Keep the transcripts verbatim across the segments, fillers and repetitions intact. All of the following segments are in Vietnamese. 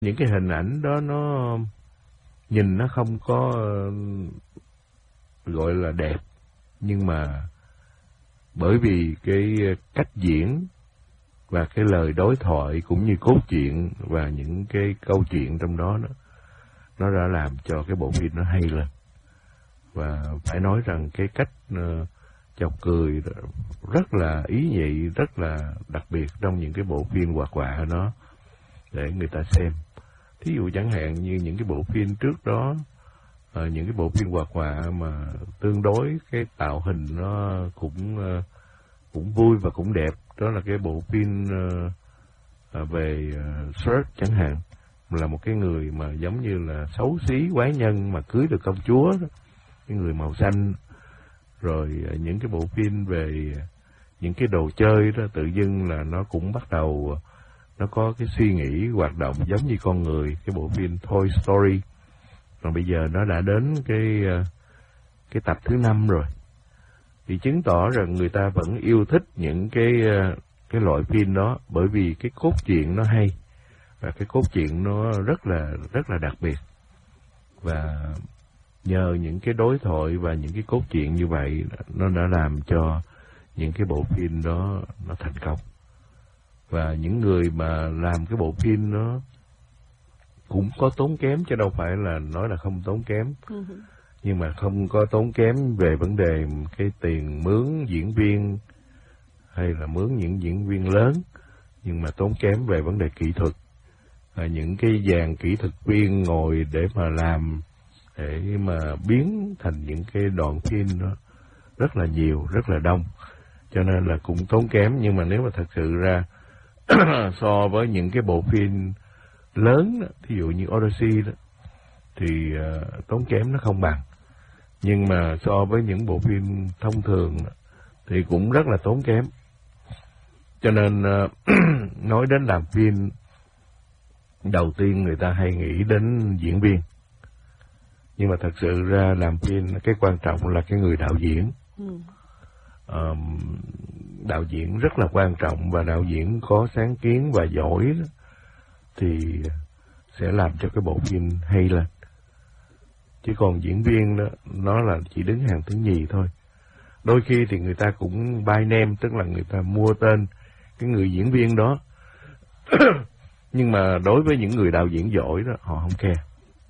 những cái hình ảnh đó nó nhìn nó không có gọi là đẹp, nhưng mà bởi vì cái cách diễn và cái lời đối thoại cũng như cốt truyện và những cái câu chuyện trong đó nó, nó đã làm cho cái bộ phim nó hay lên. Và phải nói rằng cái cách uh, chọc cười rất là ý nhị, rất là đặc biệt trong những cái bộ phim hoạt họa đó để người ta xem. Thí dụ chẳng hạn như những cái bộ phim trước đó, uh, những cái bộ phim hoạt họa mà tương đối cái tạo hình nó cũng uh, cũng vui và cũng đẹp, đó là cái bộ phim uh, uh, về uh, Shrek chẳng hạn, là một cái người mà giống như là xấu xí quái nhân mà cưới được công chúa đó, cái người màu xanh. Rồi uh, những cái bộ phim về những cái đồ chơi đó tự dưng là nó cũng bắt đầu nó có cái suy nghĩ hoạt động giống như con người, cái bộ phim Toy Story. Còn bây giờ nó đã đến cái uh, cái tập thứ năm rồi, thì chứng tỏ rằng người ta vẫn yêu thích những cái cái loại phim đó, bởi vì cái cốt truyện nó hay và cái cốt truyện nó rất là rất là đặc biệt. Và nhờ những cái đối thoại và những cái cốt truyện như vậy, nó đã làm cho những cái bộ phim đó nó thành công. Và những người mà làm cái bộ phim nó cũng có tốn kém, chứ đâu phải là nói là không tốn kém. Uh-huh. Nhưng mà không có tốn kém về vấn đề cái tiền mướn diễn viên hay là mướn những diễn viên lớn, nhưng mà tốn kém về vấn đề kỹ thuật. À, những cái dàn kỹ thuật viên ngồi để mà làm, để mà biến thành những cái đoạn phim đó rất là nhiều, rất là đông, cho nên là cũng tốn kém. Nhưng mà nếu mà thật sự ra so với những cái bộ phim lớn đó, thí dụ như Odyssey đó, thì uh, tốn kém nó không bằng. Nhưng mà so với những bộ phim thông thường thì cũng rất là tốn kém. Cho nên uh, nói đến làm phim, đầu tiên người ta hay nghĩ đến diễn viên. Nhưng mà thật sự ra làm phim, cái quan trọng là cái người đạo diễn. Ừ. Uh, đạo diễn rất là quan trọng, và đạo diễn có sáng kiến và giỏi đó, thì sẽ làm cho cái bộ phim hay lên. Chứ còn diễn viên đó, nó là chỉ đứng hàng thứ nhì thôi. Đôi khi thì người ta cũng buy name, tức là người ta mua tên cái người diễn viên đó. Nhưng mà đối với những người đạo diễn giỏi đó, họ không care.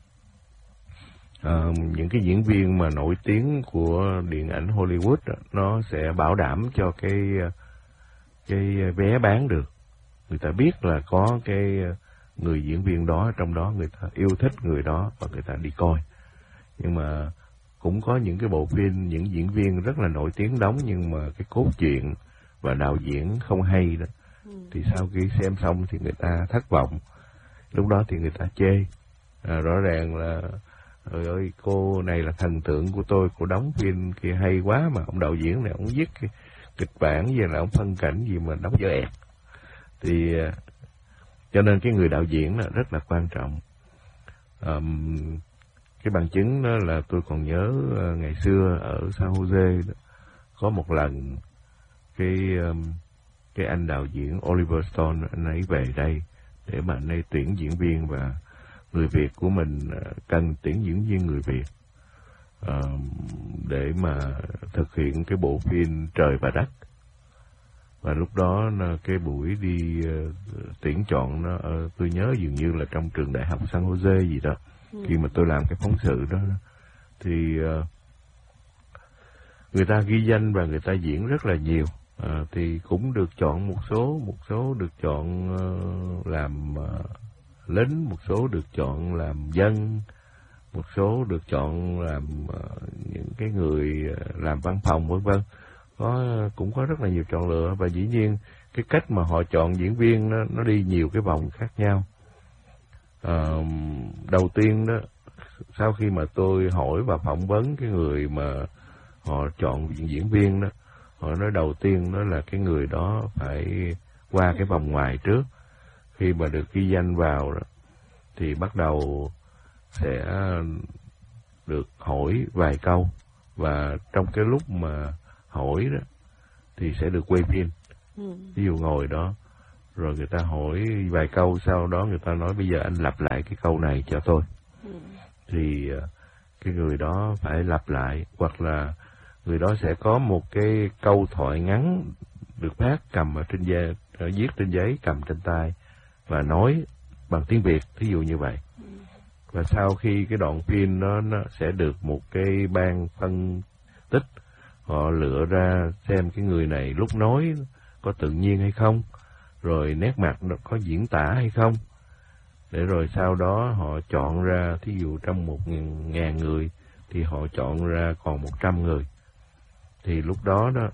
À, những cái diễn viên mà nổi tiếng của điện ảnh Hollywood đó, nó sẽ bảo đảm cho cái cái vé bán được. Người ta biết là có cái người diễn viên đó, trong đó người ta yêu thích người đó và người ta đi coi. Nhưng mà cũng có những cái bộ phim, những diễn viên rất là nổi tiếng đóng, nhưng mà cái cốt truyện và đạo diễn không hay đó. Ừ. Thì sau khi xem xong thì người ta thất vọng. Lúc đó thì người ta chê. À, rõ ràng là trời ơi, cô này là thần tượng của tôi, cô đóng phim kia hay quá, mà ông đạo diễn này ông viết cái kịch bản gì, là ông phân cảnh gì mà đóng dở ẹt. Thì cho nên cái người đạo diễn là rất là quan trọng. Um, cái bằng chứng đó là tôi còn nhớ uh, ngày xưa ở San Jose đó, có một lần cái um, cái anh đạo diễn Oliver Stone, anh ấy về đây để mà anh ấy tuyển diễn viên, và người Việt của mình uh, cần tuyển diễn viên người Việt uh, để mà thực hiện cái bộ phim Trời và Đất. Và lúc đó cái buổi đi uh, tuyển chọn nó, uh, tôi nhớ dường như là trong trường đại học San Jose gì đó. Ừ. Khi mà tôi làm cái phóng sự đó thì uh, người ta ghi danh và người ta diễn rất là nhiều. Uh, thì cũng được chọn một số, một số được chọn uh, làm uh, lính, một số được chọn làm dân, một số được chọn làm uh, những cái người uh, làm văn phòng vân vân. Có cũng có rất là nhiều chọn lựa, và dĩ nhiên cái cách mà họ chọn diễn viên nó, nó đi nhiều cái vòng khác nhau. À, đầu tiên đó, sau khi mà tôi hỏi và phỏng vấn cái người mà họ chọn diễn viên đó, họ nói đầu tiên đó là cái người đó phải qua cái vòng ngoài trước. Khi mà được ghi danh vào đó, thì bắt đầu sẽ được hỏi vài câu, và trong cái lúc mà hỏi đó thì sẽ được quay phim. Ừ. Ví dụ ngồi đó rồi người ta hỏi vài câu, sau đó người ta nói bây giờ anh lặp lại cái câu này cho tôi. Ừ. Thì cái người đó phải lặp lại, hoặc là người đó sẽ có một cái câu thoại ngắn được phát cầm ở trên giấy, viết trên giấy, cầm trên tay và nói bằng tiếng Việt, thí dụ như vậy. Và sau khi cái đoạn phim đó nó sẽ được một cái ban phân tích, họ lựa ra xem cái người này lúc nói có tự nhiên hay không, rồi nét mặt nó có diễn tả hay không, để rồi sau đó họ chọn ra, thí dụ trong một ngàn người thì họ chọn ra còn một trăm người, thì lúc đó đó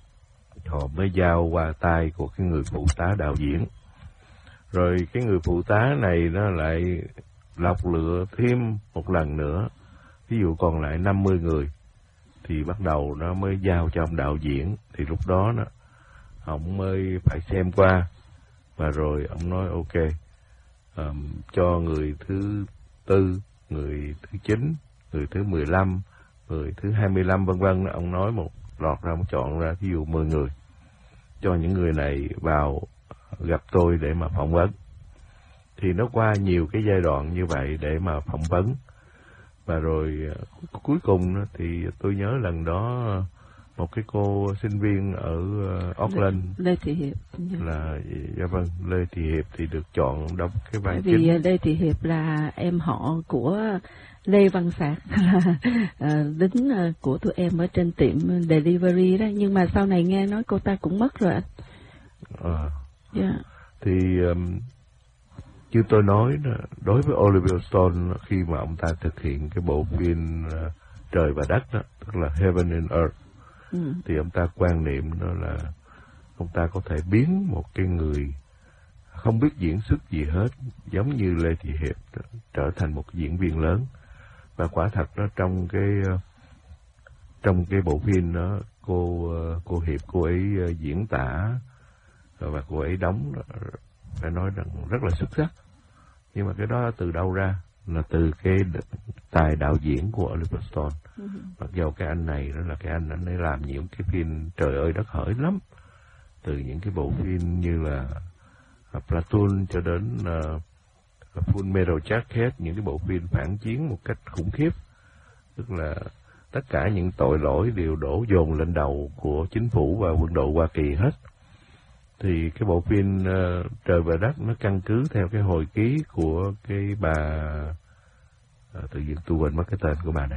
họ mới giao qua tay của cái người phụ tá đạo diễn. Rồi cái người phụ tá này nó lại lọc lựa thêm một lần nữa, ví dụ còn lại năm mươi người, thì bắt đầu nó mới giao cho ông đạo diễn. Thì lúc đó nó ông mới phải xem qua, và rồi ông nói ok, um, cho người thứ tư, người thứ chín, người thứ mười lăm, người thứ hai mươi lăm vân vân. Ông nói một lọt ra, ông chọn ra ví dụ mười người, cho những người này vào gặp tôi để mà phỏng vấn. Thì nó qua nhiều cái giai đoạn như vậy để mà phỏng vấn. Và rồi cuối cùng thì tôi nhớ lần đó một cái cô sinh viên ở Auckland, Lê Thị Hiệp, là dạ vâng, Lê Thị Hiệp thì được chọn đóng cái vai chính. Vì chính. Lê Thị Hiệp là em họ của Lê Văn Sạc, là lính của tụi em ở trên tiệm delivery đó, nhưng mà sau này nghe nói cô ta cũng mất rồi anh. À, yeah. Thì um, như tôi nói, đối với Oliver Stone, khi mà ông ta thực hiện cái bộ phim uh, Trời và Đất đó, tức là Heaven and Earth, ừ. thì ông ta quan niệm đó là ông ta có thể biến một cái người không biết diễn xuất gì hết, giống như Lê Thị Hiệp, trở thành một diễn viên lớn. Và quả thật đó, trong cái uh, trong cái bộ phim đó, cô uh, cô Hiệp, cô ấy uh, diễn tả và cô ấy đóng, phải nói rằng rất là xuất sắc. Nhưng mà cái đó từ đâu ra? Là từ cái tài đạo diễn của Oliver Stone. Ừ. Mặc dù cái anh này đó là cái anh anh ấy làm những cái phim trời ơi đất hỡi lắm, từ những cái bộ phim như là Platoon cho đến uh, Full Metal Jacket, những cái bộ phim phản chiến một cách khủng khiếp, tức là tất cả những tội lỗi đều đổ dồn lên đầu của chính phủ và quân đội Hoa Kỳ hết. Thì cái bộ phim uh, Trời và Đất nó căn cứ theo cái hồi ký của cái bà, uh, tự nhiên tôi quên mất cái tên của bà này,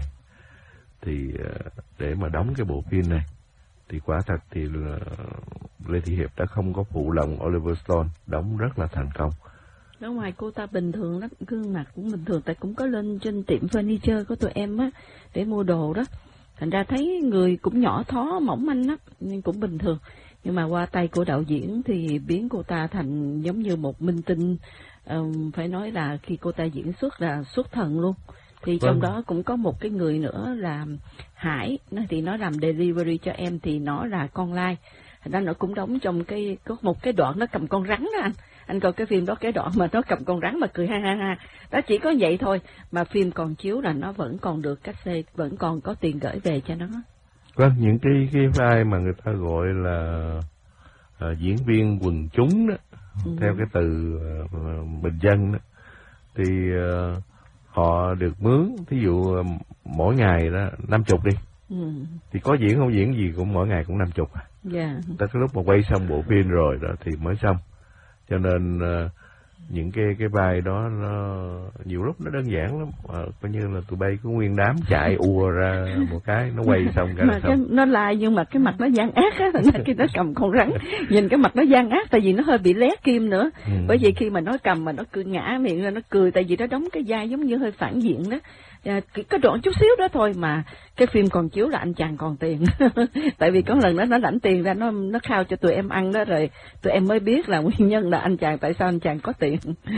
thì uh, để mà đóng cái bộ phim này thì quả thật thì uh, Lê Thị Hiệp đã không có phụ lòng Oliver Stone, đóng rất là thành công. Ở ngoài cô ta bình thường lắm, gương mặt cũng bình thường, tại cũng có lên trên tiệm furniture của tụi em á để mua đồ đó, thành ra thấy người cũng nhỏ thó mỏng manh lắm, nhưng cũng bình thường. Nhưng mà qua tay của đạo diễn thì biến cô ta thành giống như một minh tinh, um, phải nói là khi cô ta diễn xuất là xuất thần luôn. Thì trong đó cũng có một cái người nữa là Hải, nó thì nó làm delivery cho em, thì nó là con lai, thành ra nó cũng đóng trong cái, có một cái đoạn nó cầm con rắn đó anh. Anh coi cái phim đó, cái đoạn mà nó cầm con rắn mà cười ha ha ha. Đó chỉ có vậy thôi, mà phim còn chiếu là nó vẫn còn được cách xê, vẫn còn có tiền gửi về cho nó. Vâng, những cái cái vai mà người ta gọi là uh, diễn viên quần chúng đó, ừ. theo cái từ uh, bình dân đó, thì uh, họ được mướn, thí dụ uh, mỗi ngày đó năm chục đi, ừ. thì có diễn không diễn gì cũng mỗi ngày cũng năm chục. Yeah. Tới cái lúc mà quay xong bộ phim rồi đó thì mới xong. Cho nên uh, những cái cái vai đó nó nhiều lúc nó đơn giản lắm, à, coi như là tụi bay cứ nguyên đám chạy ùa ra một cái nó quay xong cái mà cái, nó lai nhưng mà cái mặt nó gian ác á, khi nó cầm con rắn nhìn cái mặt nó gian ác, tại vì nó hơi bị lé kim nữa. Ừ. Bởi vì khi mà nó cầm mà nó cười ngã miệng ra nó cười, tại vì nó đóng cái vai giống như hơi phản diện đó. À, cái đoạn chút xíu đó thôi mà cái phim còn chiếu là anh chàng còn tiền. Tại vì có lần đó nó lãnh tiền ra, nó nó khao cho tụi em ăn đó, rồi tụi em mới biết là nguyên nhân là anh chàng, tại sao anh chàng có tiền.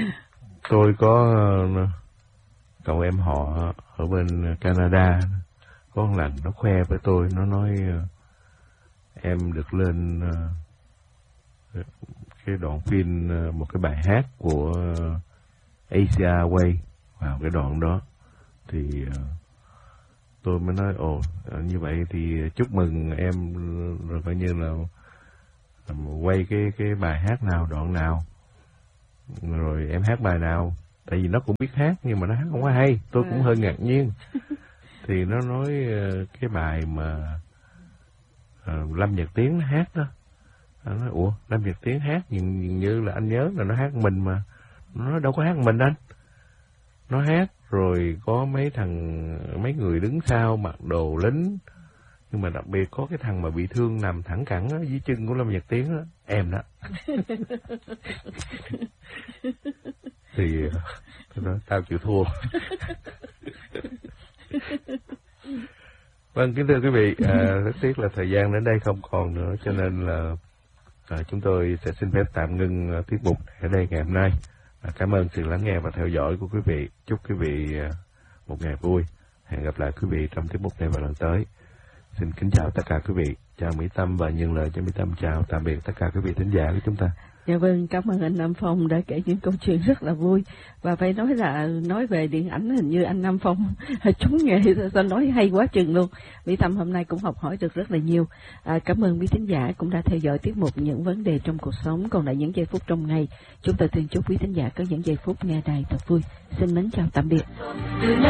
Tôi có cậu em họ ở bên Canada, có một lần nó khoe với tôi, nó nói em được lên cái đoạn phim, một cái bài hát của Asia Way vào cái đoạn đó. Thì uh, tôi mới nói ồ như vậy thì chúc mừng em, rồi coi như là quay cái cái bài hát nào, đoạn nào, rồi em hát bài nào. Tại vì nó cũng biết hát nhưng mà nó hát không có hay, tôi cũng hơi ngạc nhiên. Thì nó nói cái bài mà uh, Lâm Nhật Tiến nó hát đó. Nó nói, ủa Lâm Nhật Tiến hát nhìn, nhìn như là anh nhớ là nó hát mình mà. Nó đâu có hát mình anh. Nó hát rồi có mấy thằng, mấy người đứng sau mặc đồ lính. Nhưng mà đặc biệt có cái thằng mà bị thương nằm thẳng cẳng đó, dưới chân của Lâm Nhật Tiến đó, em đó. Thì tôi nói tao chịu thua. Vâng, kính thưa quý vị, à, rất tiếc là thời gian đến đây không còn nữa, cho nên là à, chúng tôi sẽ xin phép tạm ngưng tiết mục ở đây ngày hôm nay. À, cảm ơn sự lắng nghe và theo dõi của quý vị. Chúc quý vị à, một ngày vui. Hẹn gặp lại quý vị trong tiết mục này vào lần tới. Xin kính chào tất cả quý vị. Chào Mỹ Tâm và nhân lời cho Mỹ Tâm chào tạm biệt tất cả quý vị thính giả của chúng ta. Dạ vâng, cảm ơn anh Nam Phong đã kể những câu chuyện rất là vui. Và phải nói là nói về điện ảnh hình như anh Nam Phong trúng nghề, sao nói hay quá chừng luôn. Mỹ Tâm hôm nay cũng học hỏi được rất là nhiều. À, cảm ơn quý thính giả cũng đã theo dõi tiết mục Những Vấn Đề Trong Cuộc Sống. Còn lại những giây phút trong ngày, chúng tôi xin chúc quý thính giả có những giây phút nghe đài thật vui. Xin mến chào tạm biệt.